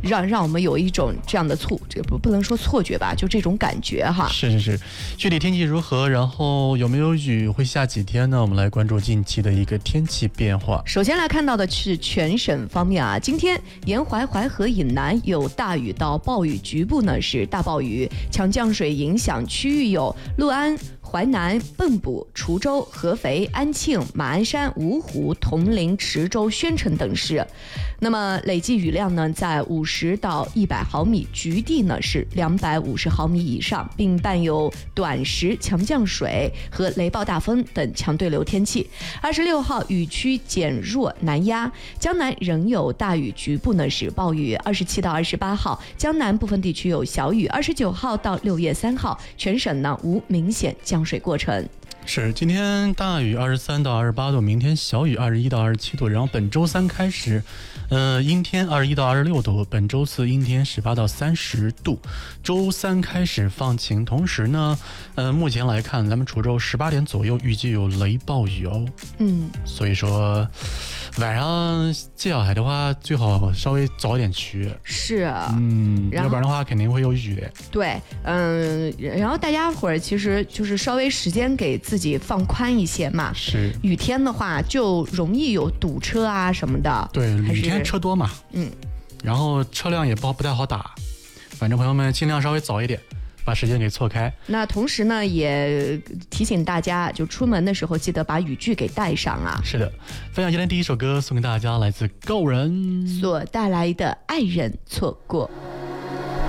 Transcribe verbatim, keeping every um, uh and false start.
让让我们有一种这样的错，这不不能说错觉吧，就这种感觉哈。 是是是，具体天气如何，然后有没有雨，会下几天呢？我们来关注近期的一个天气变化。 首先来看到的是全省方面啊，今天沿淮淮河以南有大雨到暴雨，局部呢是大暴雨，强降水影响区域有六安、淮南、蚌埠、滁州、合肥、安庆、马鞍山、芜湖、铜陵、池州、宣城等市。那么累计雨量呢，在五十到一百毫米，局地呢是两百五十毫米以上，并伴有短时强降水和雷暴大风等强对流天气。二十六号雨区减弱南压，江南仍有大雨，局部呢是暴雨。二十七到二十八号，江南部分地区有小雨。二十九号到六月三号，全省呢无明显降水过程。 是，今天大雨二十三到二十八度，明天小雨二十一到二十七度，然后本周三开始，呃，阴天二十一到二十六度，本周四阴天十八到三十度，周三开始放晴。同时呢，呃，目前来看，咱们滁州十八点左右预计有雷暴雨哦。嗯，所以说晚上接小孩的话，最好稍微早一点去。 是， 嗯，要不然的话肯定会有雨的。 对，嗯，然后大家伙儿其实就是稍微时间给自己。自己放宽一些嘛， 是雨天的话就容易有堵车啊什么的。 对，雨天车多嘛， 嗯， 然后车辆也不不太好打，反正朋友们尽量稍微早一点，把时间给错开。 那同时呢，也提醒大家，就出门的时候记得把雨具给带上啊。 是的，分享今天第一首歌送给大家，来自告人所带来的《爱人错过》。